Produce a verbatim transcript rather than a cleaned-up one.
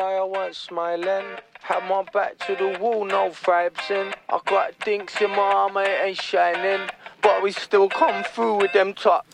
lie, I weren't smiling. Had my back to the wall, no vibes in. I got dinks in my arm, it ain't shining. But we still come through with them top